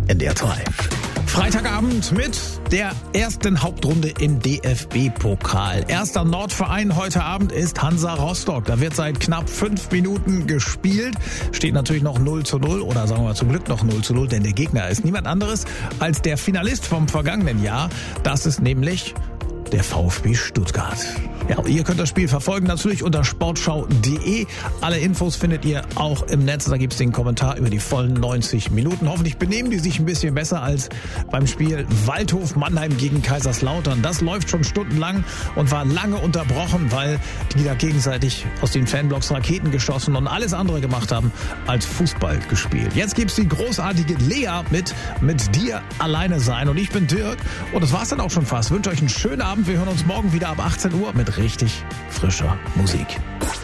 NDR 2. Freitagabend mit der ersten Hauptrunde im DFB-Pokal. Erster Nordverein heute Abend ist Hansa Rostock. Da wird seit knapp 5 Minuten gespielt. Steht natürlich noch 0:0 oder sagen wir zum Glück noch 0:0, denn der Gegner ist niemand anderes als der Finalist vom vergangenen Jahr. Das ist nämlich der VfB Stuttgart. Ja, ihr könnt das Spiel verfolgen, natürlich unter sportschau.de. Alle Infos findet ihr auch im Netz. Da gibt's den Kommentar über die vollen 90 Minuten. Hoffentlich benehmen die sich ein bisschen besser als beim Spiel Waldhof Mannheim gegen Kaiserslautern. Das läuft schon stundenlang und war lange unterbrochen, weil die da gegenseitig aus den Fanblocks Raketen geschossen und alles andere gemacht haben als Fußball gespielt. Jetzt gibt's die großartige Lea mit dir alleine sein. Und ich bin Dirk. Und das war's dann auch schon fast. Ich wünsche euch einen schönen Abend. Wir hören uns morgen wieder ab 18 Uhr mit richtig frischer Musik.